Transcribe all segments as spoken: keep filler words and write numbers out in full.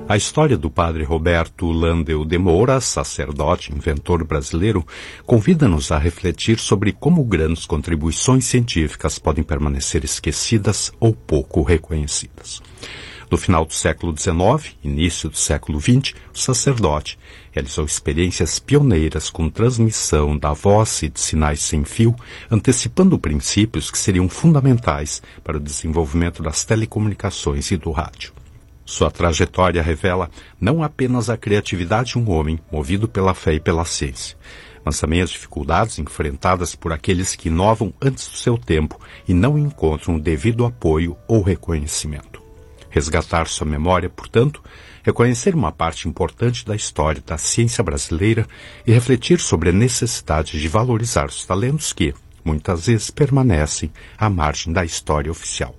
A história do padre Roberto Landel de Moura, sacerdote, inventor brasileiro, convida-nos a refletir sobre como grandes contribuições científicas podem permanecer esquecidas ou pouco reconhecidas. No final do século dezenove, início do século vinte, o sacerdote realizou experiências pioneiras com transmissão da voz e de sinais sem fio, antecipando princípios que seriam fundamentais para o desenvolvimento das telecomunicações e do rádio. Sua trajetória revela não apenas a criatividade de um homem movido pela fé e pela ciência, mas também as dificuldades enfrentadas por aqueles que inovam antes do seu tempo e não encontram o devido apoio ou reconhecimento. Resgatar sua memória, portanto, reconhecer uma parte importante da história da ciência brasileira e refletir sobre a necessidade de valorizar os talentos que, muitas vezes, permanecem à margem da história oficial.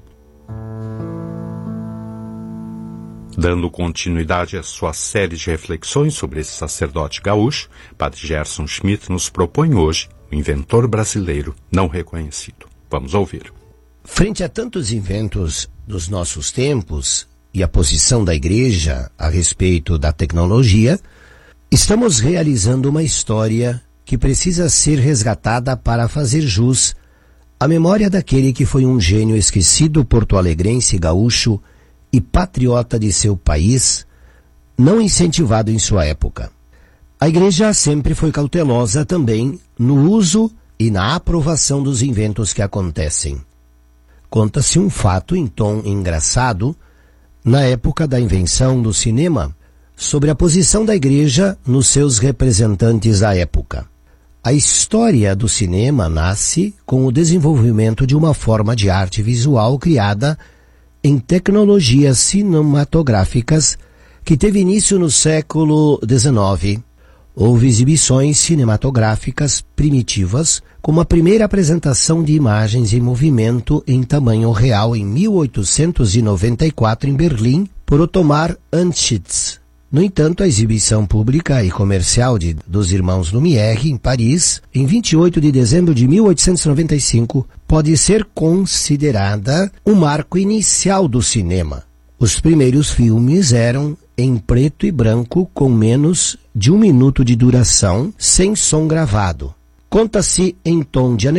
Dando continuidade à sua série de reflexões sobre esse sacerdote gaúcho, Padre Gerson Schmidt nos propõe hoje o inventor brasileiro não reconhecido. Vamos ouvir. Frente a tantos inventos dos nossos tempos e a posição da Igreja a respeito da tecnologia, estamos realizando uma história que precisa ser resgatada para fazer jus à memória daquele que foi um gênio esquecido porto-alegrense gaúcho e patriota de seu país, não incentivado em sua época. A Igreja sempre foi cautelosa também no uso e na aprovação dos inventos que acontecem. Conta-se um fato em tom engraçado, na época da invenção do cinema, sobre a posição da Igreja nos seus representantes da época. A história do cinema nasce com o desenvolvimento de uma forma de arte visual criada em tecnologias cinematográficas que teve início no século dezenove. Houve exibições cinematográficas primitivas, como a primeira apresentação de imagens em movimento em tamanho real em mil oitocentos e noventa e quatro em Berlim, por Ottomar Anschitz. No entanto, a exibição pública e comercial de, dos irmãos Lumière, em Paris, em vinte e oito de dezembro de mil oitocentos e noventa e cinco, pode ser considerada um marco inicial do cinema. Os primeiros filmes eram em preto e branco, com menos de um minuto de duração, sem som gravado. Conta-se em tom de